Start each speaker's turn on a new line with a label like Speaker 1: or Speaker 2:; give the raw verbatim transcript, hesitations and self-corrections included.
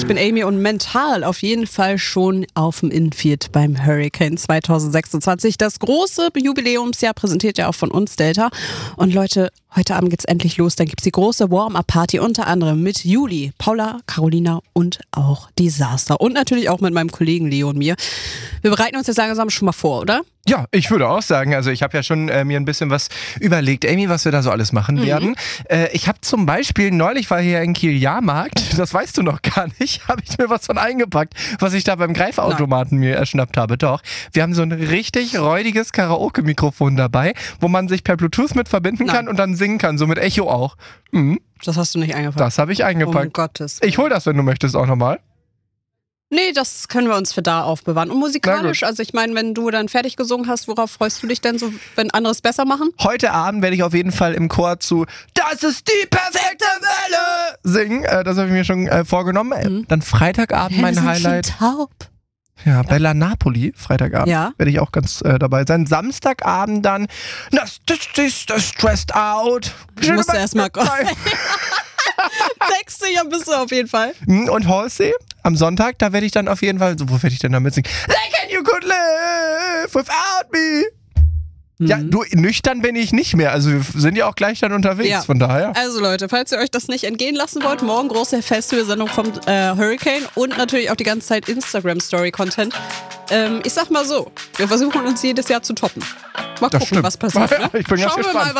Speaker 1: Ich bin Amy und mental auf jeden Fall schon auf dem Infield beim Hurricane zwanzig sechsundzwanzig. Das große Jubiläumsjahr präsentiert ja auch von uns Delta. Und Leute, heute Abend geht's endlich los. Dann gibt's die große Warm-Up-Party, unter anderem mit Juli, Paula, Carolina und auch Disaster. Und natürlich auch mit meinem Kollegen Leo und mir. Wir bereiten uns jetzt langsam schon mal vor, oder?
Speaker 2: Ja, ich würde auch sagen, also ich habe ja schon äh, mir ein bisschen was überlegt, Amy, was wir da so alles machen mhm. werden. Äh, ich habe zum Beispiel, neulich war hier in Kiel Jahrmarkt, das weißt du noch gar nicht, habe ich mir was von eingepackt, was ich da beim Greifautomaten Nein. mir erschnappt habe. Doch, wir haben so ein richtig räudiges Karaoke-Mikrofon dabei, wo man sich per Bluetooth mit verbinden Nein. kann und dann singen kann, so mit Echo auch. Mhm.
Speaker 1: Das hast du nicht eingepackt?
Speaker 2: Das habe ich eingepackt.
Speaker 1: Um Gottes
Speaker 2: Ich hol das, wenn du möchtest, auch nochmal.
Speaker 1: Nee, das können wir uns für da aufbewahren. Und musikalisch, also ich meine, wenn du dann fertig gesungen hast, worauf freust du dich denn so, wenn andere es besser machen?
Speaker 2: Heute Abend werde ich auf jeden Fall im Chor zu "Das ist die perfekte Welle" singen. Äh, das habe ich mir schon äh, vorgenommen. Mhm. Dann Freitagabend
Speaker 1: ja,
Speaker 2: mein
Speaker 1: sind
Speaker 2: Highlight.
Speaker 1: Schon taub.
Speaker 2: Ja, ja, Bella Napoli, Freitagabend, ja. werde ich auch ganz äh, dabei sein. Samstagabend dann das, das, das, das Stressed Out.
Speaker 1: Du musst erstmal Texte, ja bist du auf jeden Fall.
Speaker 2: Und Halsey am Sonntag, da werde ich dann auf jeden Fall, so, wo werde ich denn da mitsingen? Like and you could live without me. Mhm. Ja, du, nüchtern bin ich nicht mehr, also wir sind ja auch gleich dann unterwegs, ja. von daher.
Speaker 1: Also Leute, falls ihr euch das nicht entgehen lassen wollt, morgen große Festivalsendung vom äh, Hurricane und natürlich auch die ganze Zeit Instagram-Story-Content. Ähm, ich sag mal so, wir versuchen uns jedes Jahr zu toppen. Mal gucken, was passiert. Ne?
Speaker 2: Ich bin
Speaker 1: Schauen
Speaker 2: ganz
Speaker 1: wir
Speaker 2: gespannt.
Speaker 1: mal,